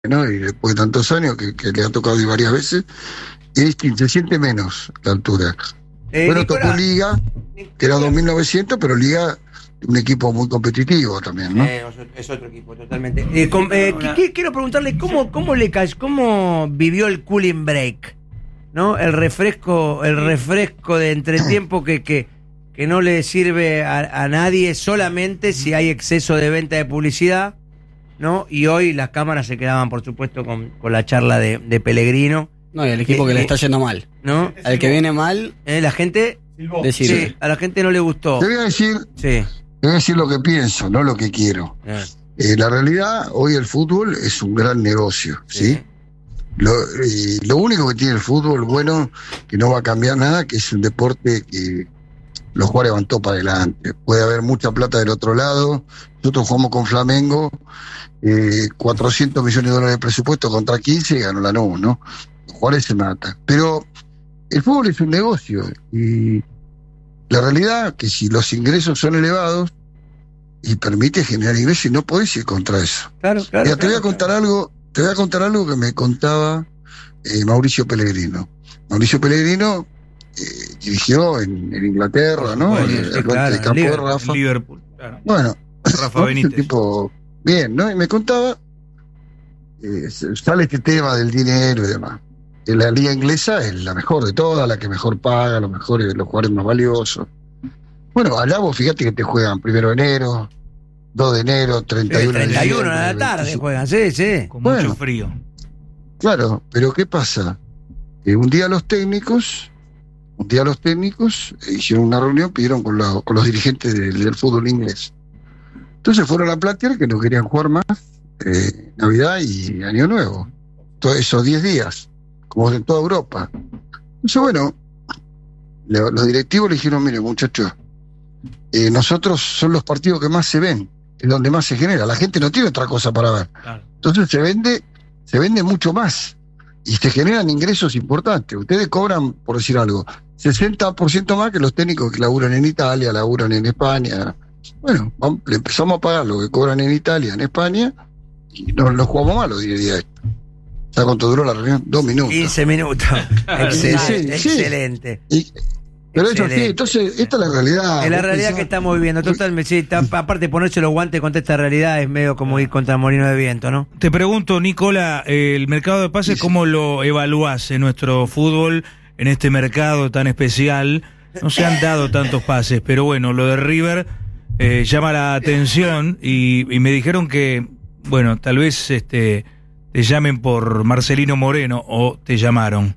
¿no? Y después de tantos años que le ha tocado ir varias veces, es distinto, se siente menos la altura. Bueno, Nicolás, tocó Liga, que era 2.900, pero Liga, un equipo muy competitivo también, ¿no? es otro equipo, totalmente. Quiero preguntarle cómo vivió el cooling break, ¿no? El refresco de entretiempo que no le sirve a nadie solamente si hay exceso de venta de publicidad, ¿no? Y hoy las cámaras se quedaban, por supuesto, con la charla de Pellegrino. No, y el equipo que le está yendo mal. ¿No? Al que viene mal, La gente. decide. Sí, a la gente no le gustó. Te voy a decir lo que pienso, no lo que quiero. La realidad, hoy el fútbol es un gran negocio, ¿sí? Lo único que tiene el fútbol, bueno, que no va a cambiar nada, que es un deporte que los jugadores van todo para adelante. Puede haber mucha plata del otro lado. Nosotros jugamos con Flamengo, 400 millones de dólares de presupuesto contra 15 y ganó Lanús, ¿no? Los jugadores se matan. Pero el fútbol es un negocio y la realidad es que si los ingresos son elevados y permite generar ingresos, y no podés ir contra eso. Claro. Mira, te voy a contar algo que me contaba Mauricio Pellegrino. Mauricio Pellegrino dirigió en Inglaterra, ¿no? El campo de Rafa. Liverpool, claro. Bueno, Rafa Benítez. tipo bien, ¿no? Y me contaba, sale este tema del dinero y demás. La liga inglesa es la mejor de todas, la que mejor paga, los jugadores más valiosos. Bueno, allá vos fíjate que te juegan 1 de enero, 2 de enero, 31 de 31 de diciembre, la tarde 25. juegan, sí. Con Bueno. mucho frío. Claro, pero ¿qué pasa? Un día los técnicos hicieron una reunión, pidieron con los dirigentes del fútbol inglés. Entonces fueron a plantear que no querían jugar más Navidad y Año Nuevo. Todos esos 10 días, como en toda Europa. Entonces, bueno, los directivos le dijeron, mire, muchachos, nosotros son los partidos que más se ven, es donde más se genera. La gente no tiene otra cosa para ver. Claro. Entonces se vende mucho más y se generan ingresos importantes. Ustedes cobran, por decir algo, 60% más que los técnicos que laburan en Italia, laburan en España. Bueno, le empezamos a pagar lo que cobran en Italia, en España, y no jugamos mal los 10 días. ¿Sabes cuánto duró la reunión? 2 minutos. 15 minutos. Excelente. Sí. Excelente. Pero eso sí, Excelente. entonces, esta es la realidad. Es la Vos realidad pensás- que estamos viviendo, totalmente. Sí, aparte de ponerse los guantes contra esta realidad es medio como ir contra molino de viento, ¿no? Te pregunto, Nicola, el mercado de pases, Sí. ¿cómo lo evaluás en nuestro fútbol, en este mercado tan especial? No se han dado tantos pases, pero bueno, lo de River llama la atención y me dijeron que, bueno, tal vez te llamen por Marcelino Moreno o te llamaron.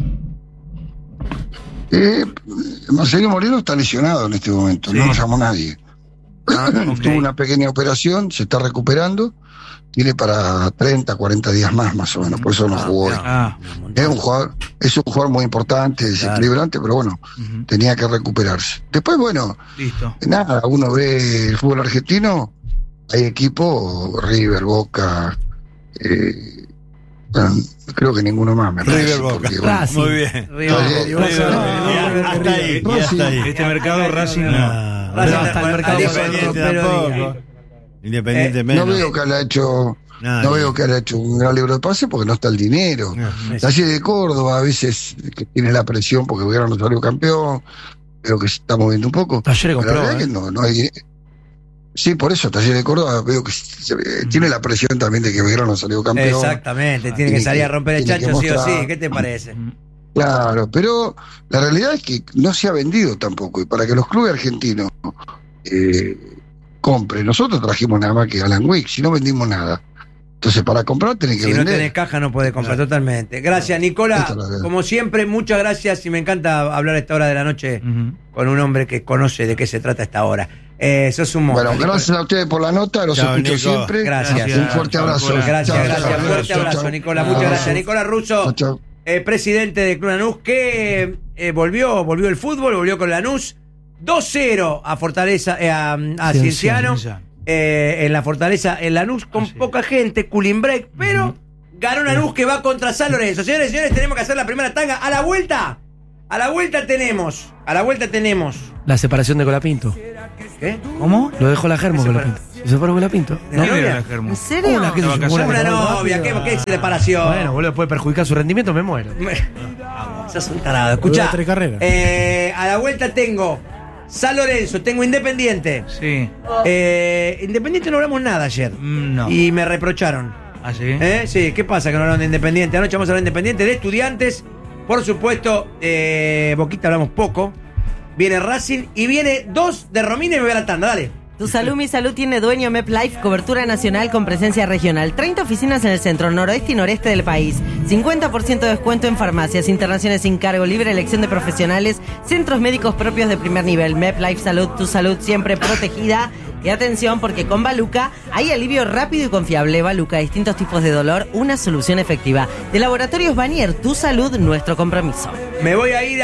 Marcelino Moreno está lesionado en este momento, Sí. no lo llamó nadie. ok. Tuvo una pequeña operación, se está recuperando, tiene para 30, 40 días más o menos, por eso no jugó hoy. Ah, Es un jugador muy importante, desequilibrante, pero bueno, ujú, tenía que recuperarse. Después, bueno, listo. nada, uno ve el fútbol argentino, hay equipos, River, Boca, bueno, creo que ninguno más me parece. River, Boca. Porque, bueno, Racing. Muy bien. Hasta ahí. Este mercado Racing no. Racing hasta el mercado Independiente tampoco. Independiente no menos. veo que haya hecho Nadie. No veo que haya hecho un gran libro de pase porque no está el dinero. Talleres de Córdoba a veces que tiene la presión porque Belgrano no salió campeón, veo que se está moviendo un poco. Talleres Pero la compró, verdad que no hay. Sí, por eso Talleres de Córdoba veo que tiene la presión también de que Belgrano salió campeón. Exactamente, tiene que salir a romper el tiene que chancho sí o mostrar. sí. ¿Qué te parece? Claro, pero la realidad es que no se ha vendido tampoco. Y para que los clubes argentinos compren, nosotros trajimos nada más que Alan Wick, si no vendimos nada. Entonces, para comprar tenés que Si no vender. tenés caja no podés comprar, totalmente. Gracias, Nicola. Esta es la verdad. Como siempre, muchas gracias y me encanta hablar a esta hora de la noche con un hombre que conoce de qué se trata esta hora. Sos un monstruo. Bueno, gracias a ustedes por la nota, los Chao, escucho Nico. siempre. Gracias. Un fuerte abrazo. Gracias, Chao, gracias. chao, Fuerte chao, abrazo, chao. Nicola. Muchas Abrazo. gracias. Nicola Russo, Chao, chao. presidente de Club Lanús, que volvió el fútbol, volvió con Lanús 2-0 a Fortaleza, a Cienciano. En la Fortaleza, en Lanús, con poca gente, cooling break, pero ganó Lanús que va contra San Lorenzo. Señores y señores, tenemos que hacer la primera tanga. A la vuelta tenemos. La separación de Colapinto. ¿Qué? ¿Cómo? Lo dejó la Germo Colapinto. Se fueron con la Pinto. ¿Quién era la Germu? ¿En serio? Una, ¿qué sé yo? ¿Estaba Una casada? novia, ¿qué separación? Bueno, boludo, puede perjudicar su rendimiento, me muero. Sos un tarado. Escuchá, Tres carreras. a la vuelta tengo San Lorenzo, tengo Independiente. Sí. Independiente no hablamos nada ayer. No. Y me reprocharon. ¿Ah, sí? Sí, ¿qué pasa que no hablaron de Independiente? Anoche vamos a hablar de Independiente, de Estudiantes. Por supuesto, Boquita hablamos poco. Viene Racing y viene 2 de Romina y me voy a la tanda, dale. Tu salud, mi salud tiene dueño MepLife, cobertura nacional con presencia regional. 30 oficinas en el centro, noroeste y noreste del país. 50% de descuento en farmacias, internaciones sin cargo, libre elección de profesionales, centros médicos propios de primer nivel. MepLife Salud, tu salud siempre protegida. Y atención, porque con Baluca hay alivio rápido y confiable. Baluca, distintos tipos de dolor, una solución efectiva. De Laboratorios Vanier, tu salud, nuestro compromiso. Me voy a ir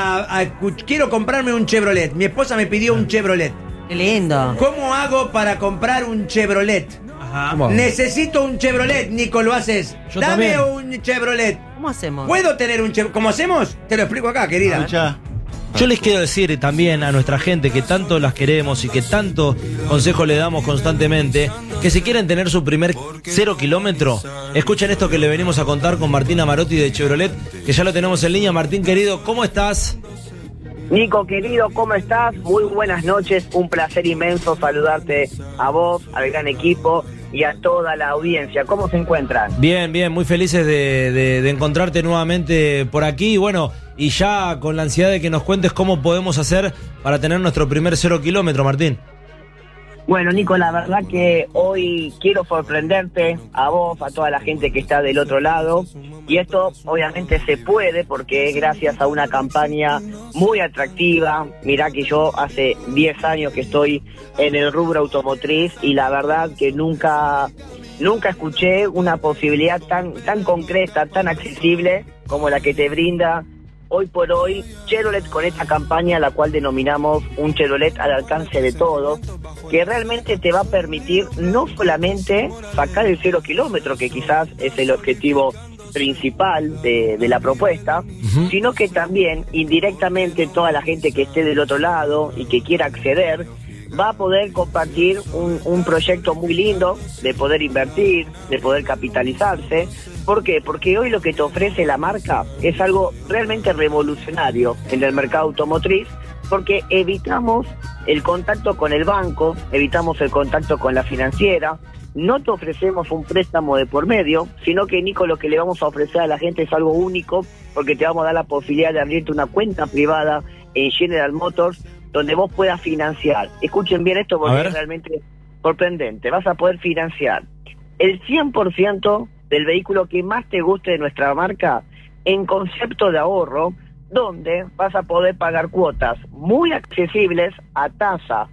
quiero comprarme un Chevrolet. Mi esposa me pidió un Chevrolet. Qué lindo. ¿Cómo hago para comprar un Chevrolet? Ajá. ¿Cómo? Necesito un Chevrolet, Nico, lo haces. Yo Dame también. un Chevrolet. ¿Cómo hacemos? ¿Puedo tener un Chevrolet? ¿Cómo hacemos? Te lo explico acá, querida. Escuchá. Yo les quiero decir también a nuestra gente que tanto las queremos y que tanto consejo le damos constantemente, que si quieren tener su primer 0 kilómetro, escuchen esto que le venimos a contar con Martín Amarotti de Chevrolet, que ya lo tenemos en línea. Martín, querido, ¿cómo estás? Nico, querido, ¿cómo estás? Muy buenas noches, un placer inmenso saludarte a vos, al gran equipo y a toda la audiencia. ¿Cómo se encuentran? Bien, bien, muy felices de encontrarte nuevamente por aquí. Y bueno, y ya con la ansiedad de que nos cuentes cómo podemos hacer para tener nuestro primer 0 kilómetro, Martín. Bueno, Nico, la verdad que hoy quiero sorprenderte a vos, a toda la gente que está del otro lado. Y esto obviamente se puede porque es gracias a una campaña muy atractiva. Mirá que yo hace 10 años que estoy en el rubro automotriz y la verdad que nunca escuché una posibilidad tan concreta, tan accesible como la que te brinda hoy por hoy Chevrolet con esta campaña, la cual denominamos un Chevrolet al alcance de todos, que realmente te va a permitir no solamente sacar el 0 kilómetro, que quizás es el objetivo principal de la propuesta, sino que también indirectamente toda la gente que esté del otro lado y que quiera acceder va a poder compartir un proyecto muy lindo de poder invertir, de poder capitalizarse. ¿Por qué? Porque hoy lo que te ofrece la marca es algo realmente revolucionario en el mercado automotriz, porque evitamos el contacto con el banco, evitamos el contacto con la financiera, no te ofrecemos un préstamo de por medio, sino que, Nico, lo que le vamos a ofrecer a la gente es algo único, porque te vamos a dar la posibilidad de abrirte una cuenta privada en General Motors, donde vos puedas financiar. Escuchen bien esto porque es realmente sorprendente. Vas a poder financiar el 100% del vehículo que más te guste de nuestra marca en concepto de ahorro, donde vas a poder pagar cuotas muy accesibles a tasa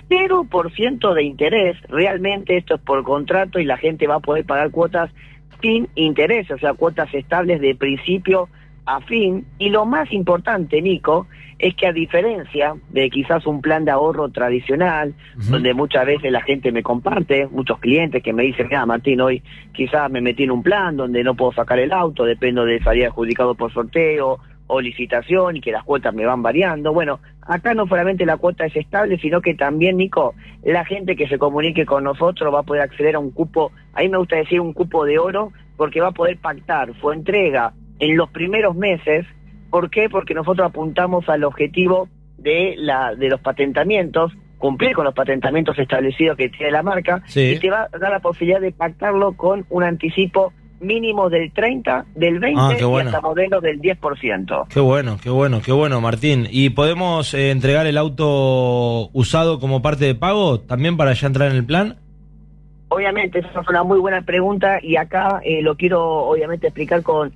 0% de interés. Realmente esto es por contrato y la gente va a poder pagar cuotas sin interés, o sea, cuotas estables de principio a fin. Y lo más importante, Nico, es que a diferencia de quizás un plan de ahorro tradicional, donde muchas veces la gente me comparte, muchos clientes que me dicen, mira, Martín, hoy quizás me metí en un plan donde no puedo sacar el auto, dependo de salir adjudicado por sorteo o licitación y que las cuotas me van variando. Bueno, acá no solamente la cuota es estable, sino que también, Nico, la gente que se comunique con nosotros va a poder acceder a un cupo, a mí me gusta decir un cupo de oro, porque va a poder pactar su entrega en los primeros meses. ¿Por qué? Porque nosotros apuntamos al objetivo de los patentamientos, cumplir con los patentamientos establecidos que tiene la marca, y te va a dar la posibilidad de pactarlo con un anticipo mínimo del 30, del 20 y hasta modelos del 10%. Qué bueno, Martín. ¿Y podemos entregar el auto usado como parte de pago también para ya entrar en el plan? Obviamente, esa es una muy buena pregunta y acá lo quiero obviamente explicar con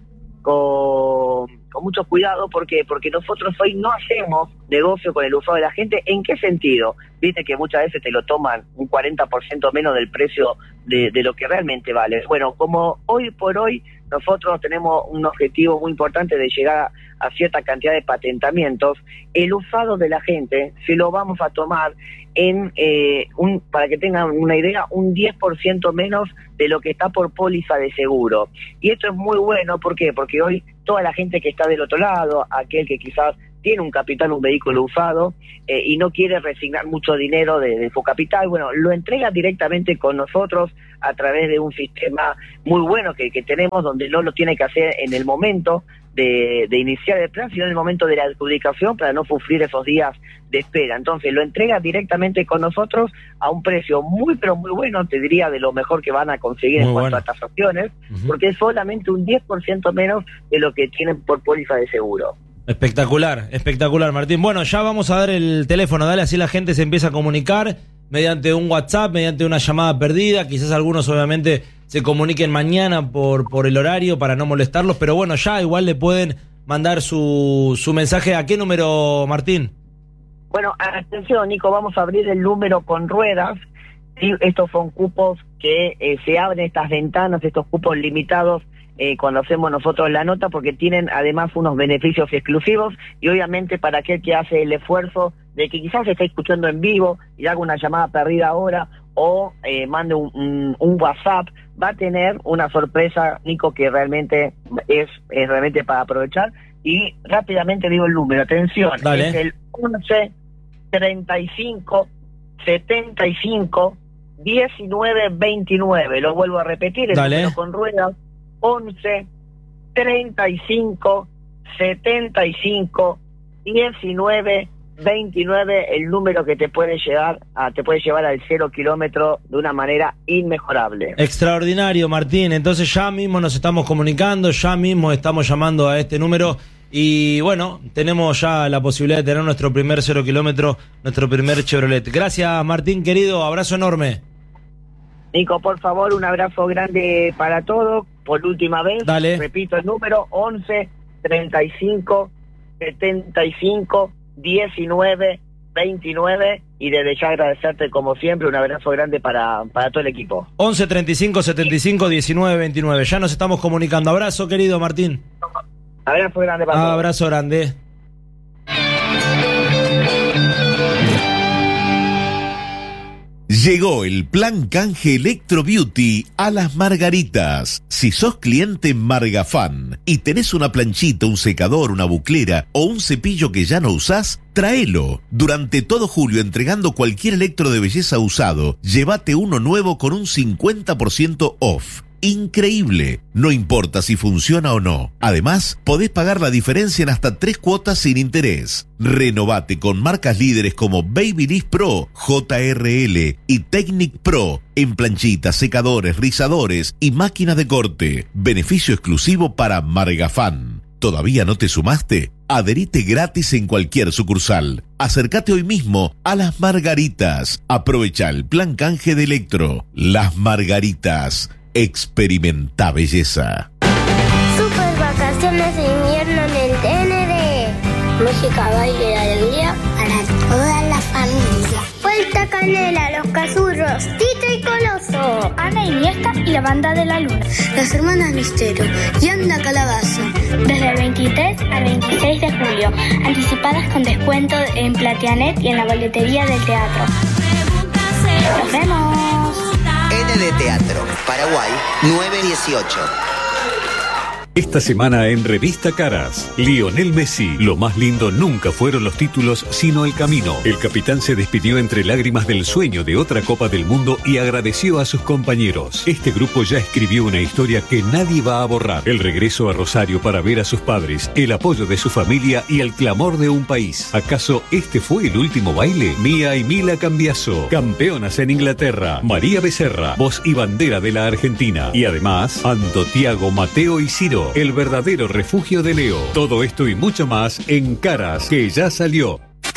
mucho cuidado. ¿Por qué? Porque nosotros hoy no hacemos negocio con el usado de la gente. ¿En qué sentido? Viste que muchas veces te lo toman un 40% menos del precio de lo que realmente vale. Bueno, como hoy por hoy nosotros tenemos un objetivo muy importante de llegar a cierta cantidad de patentamientos, el usado de la gente se lo vamos a tomar en, para que tengan una idea, un 10% menos de lo que está por póliza de seguro. Y esto es muy bueno, ¿por qué? Porque hoy toda la gente que está del otro lado, aquel que quizás tiene un capital, un vehículo usado, y no quiere resignar mucho dinero de su capital, bueno, lo entrega directamente con nosotros a través de un sistema muy bueno que tenemos, donde no lo tiene que hacer en el momento de iniciar el plan, sino en el momento de la adjudicación, para no sufrir esos días de espera. Entonces lo entrega directamente con nosotros a un precio muy pero muy bueno, te diría de lo mejor que van a conseguir en cuanto a tasaciones, porque es solamente un 10% menos de lo que tienen por póliza de seguro. Espectacular, espectacular, Martín. Bueno, ya vamos a dar el teléfono, dale, así la gente se empieza a comunicar mediante un WhatsApp, mediante una llamada perdida. Quizás algunos obviamente se comuniquen mañana por el horario para no molestarlos, pero bueno, ya igual le pueden mandar su mensaje. ¿A qué número, Martín? Bueno, atención, Nico, vamos a abrir el número con ruedas. ¿Sí? Estos son cupos que se abren, estas ventanas, estos cupos limitados cuando hacemos nosotros la nota, porque tienen además unos beneficios exclusivos, y obviamente para aquel que hace el esfuerzo de que quizás se está escuchando en vivo y haga una llamada perdida ahora, o mande un WhatsApp, va a tener una sorpresa, Nico, que realmente es realmente para aprovechar. Y rápidamente digo el número, atención, dale. Es el 11 35 75 19 29. Lo vuelvo a repetir, el número con ruedas, 11 35 75 19 29, el número que te puede llevar al 0 kilómetro de una manera inmejorable. Extraordinario, Martín. Entonces ya mismo nos estamos comunicando, ya mismo estamos llamando a este número, y bueno, tenemos ya la posibilidad de tener nuestro primer 0 kilómetro, nuestro primer Chevrolet. Gracias, Martín, querido, abrazo enorme. Nico, por favor, un abrazo grande para todos. Por última vez, dale. Repito el número, 11 35 75 19 29, y desde ya agradecerte como siempre, un abrazo grande para todo el equipo. 11 35 75 19 29. Ya nos estamos comunicando. Abrazo, querido Martín. Abrazo grande para todos. Abrazo grande. Llegó el plan canje Electro Beauty a Las Margaritas. Si sos cliente Margafan y tenés una planchita, un secador, una buclera o un cepillo que ya no usás, tráelo. Durante todo julio, entregando cualquier electro de belleza usado, llévate uno nuevo con un 50% off. Increíble, no importa si funciona o no. Además, podés pagar la diferencia en hasta 3 cuotas sin interés. Renovate con marcas líderes como Babyliss Pro, JRL y Technic Pro en planchitas, secadores, rizadores y máquinas de corte. Beneficio exclusivo para Margafan. ¿Todavía no te sumaste? Adherite gratis en cualquier sucursal. Acércate hoy mismo a Las Margaritas. Aprovecha el plan canje de Electro. Las Margaritas. Experimenta belleza. Super vacaciones de invierno en el TND. Música, baile y alegría para toda la familia. Vuelta Canela, Los Cazurros, Tito y Coloso, Ana Iniesta y la Banda de la Luna, Las Hermanas Misterio y Anda Calabaza. Desde el 23 al 26 de julio, anticipadas con descuento en Platianet y en la boletería del teatro. ¡Nos vemos! ND Teatro, Paraguay, 918. Esta semana en Revista Caras, Lionel Messi. Lo más lindo nunca fueron los títulos, sino el camino. El capitán se despidió entre lágrimas del sueño de otra Copa del Mundo y agradeció a sus compañeros. Este grupo ya escribió una historia que nadie va a borrar. El regreso a Rosario para ver a sus padres, el apoyo de su familia y el clamor de un país. ¿Acaso este fue el último baile? Mía y Mila Cambiaso, campeonas en Inglaterra. María Becerra, voz y bandera de la Argentina. Y además, Anto, Tiago, Mateo y Ciro, el verdadero refugio de Leo. Todo esto y mucho más en Caras, que ya salió.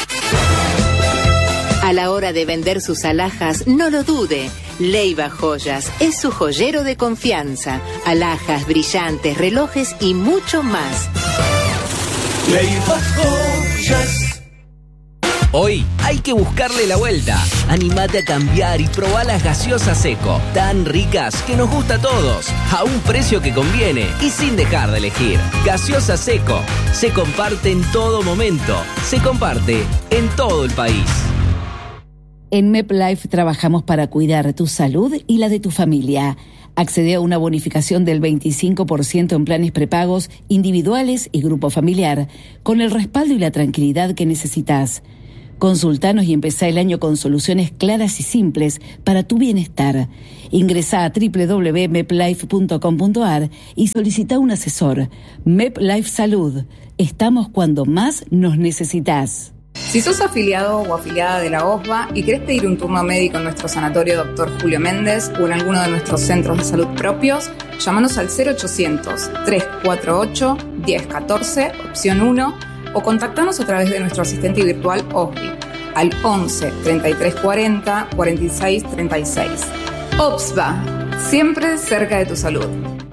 A la hora de vender sus alhajas, no lo dude. Leiva Joyas es su joyero de confianza. Alhajas, brillantes, relojes y mucho más. Leiva Joyas. Hoy hay que buscarle la vuelta. Animate a cambiar y probá las gaseosas Seco, tan ricas que nos gusta a todos, a un precio que conviene y sin dejar de elegir. Gaseosa Seco, se comparte en todo momento, se comparte en todo el país. En MepLife trabajamos para cuidar tu salud y la de tu familia. Accede a una bonificación del 25% en planes prepagos, individuales y grupo familiar, con el respaldo y la tranquilidad que necesitas. Consultanos y empezá el año con soluciones claras y simples para tu bienestar. Ingresá a www.meplife.com.ar y solicita un asesor. MepLife Salud. Estamos cuando más nos necesitas. Si sos afiliado o afiliada de la OSBA y querés pedir un turno médico en nuestro sanatorio Dr. Julio Méndez o en alguno de nuestros centros de salud propios, llámanos al 0800-348-1014, opción 1, o contactanos a través de nuestro asistente virtual OSBI al 11 33 40 46 36. OSBA, siempre cerca de tu salud.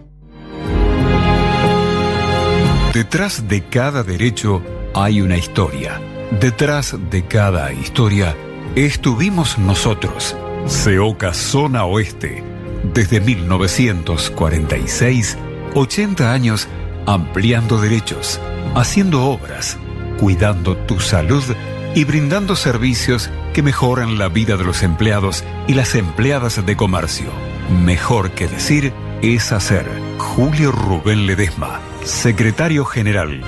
Detrás de cada derecho hay una historia. Detrás de cada historia estuvimos nosotros, CEOCA Zona Oeste. Desde 1946, 80 años ampliando derechos, haciendo obras, cuidando tu salud y brindando servicios que mejoran la vida de los empleados y las empleadas de comercio. Mejor que decir es hacer. Julio Rubén Ledesma, Secretario General.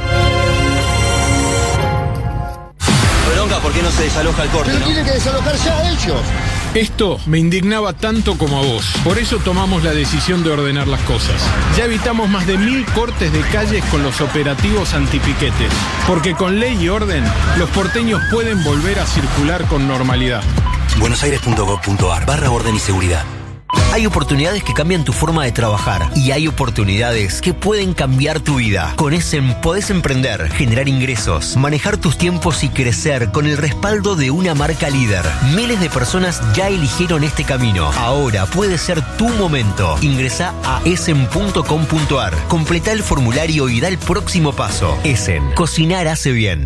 ¿Por qué no se desaloja el corte? Pero tiene que desalojar ya ellos. Esto me indignaba tanto como a vos. Por eso tomamos la decisión de ordenar las cosas. Ya evitamos más de 1000 cortes de calles con los operativos antipiquetes. Porque con ley y orden, los porteños pueden volver a circular con normalidad. buenosaires.gov.ar/orden y seguridad. Hay oportunidades que cambian tu forma de trabajar y hay oportunidades que pueden cambiar tu vida. Con Essen podés emprender, generar ingresos, manejar tus tiempos y crecer con el respaldo de una marca líder. Miles de personas ya eligieron este camino. Ahora puede ser tu momento. Ingresá a essen.com.ar, completá el formulario y da el próximo paso. Essen, cocinar hace bien.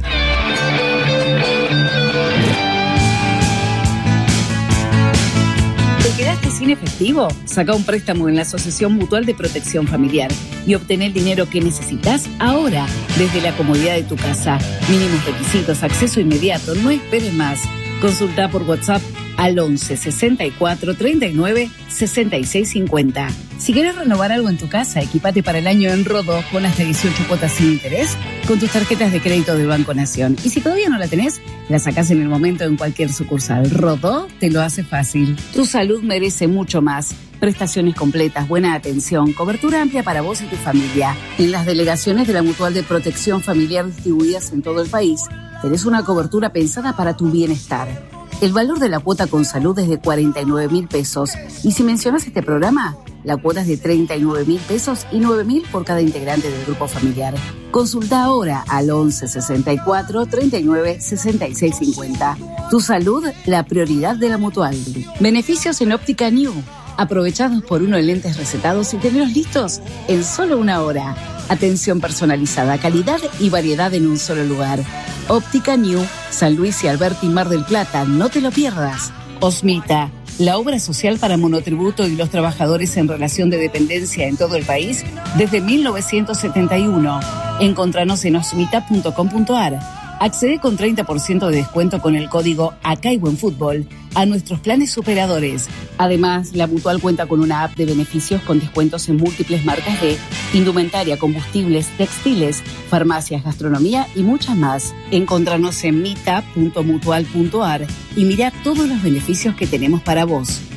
¿Quedaste sin efectivo? Saca un préstamo en la Asociación Mutual de Protección Familiar y obtén el dinero que necesitas ahora, desde la comodidad de tu casa. Mínimos requisitos, acceso inmediato, no esperes más. Consulta por WhatsApp al 11 64 39 66 50. Si querés renovar algo en tu casa, equipate para el año en Rodó con hasta 18 cuotas sin interés con tus tarjetas de crédito del Banco Nación. Y si todavía no la tenés, la sacás en el momento en cualquier sucursal. Rodó te lo hace fácil. Tu salud merece mucho más. Prestaciones completas, buena atención, cobertura amplia para vos y tu familia. En las delegaciones de la Mutual de Protección Familiar distribuidas en todo el país, tenés una cobertura pensada para tu bienestar. El valor de la cuota con salud es de 49.000 pesos. Y si mencionas este programa, la cuota es de 39.000 pesos y 9.000 por cada integrante del grupo familiar. Consulta ahora al 11 64 39 66 50. Tu salud, la prioridad de la Mutual. Beneficios en Óptica New. Aprovechados por uno en lentes recetados y tenerlos listos en solo una hora. Atención personalizada, calidad y variedad en un solo lugar. Óptica New, San Luis y Alberti, Mar del Plata, no te lo pierdas. Osmita, la obra social para monotributo y los trabajadores en relación de dependencia en todo el país desde 1971. Encontranos en osmita.com.ar. Accede con 30% de descuento con el código Acá hay Buen Fútbol a nuestros planes superadores. Además, la Mutual cuenta con una app de beneficios con descuentos en múltiples marcas de indumentaria, combustibles, textiles, farmacias, gastronomía y muchas más. Encontranos en mita.mutual.ar y mira todos los beneficios que tenemos para vos.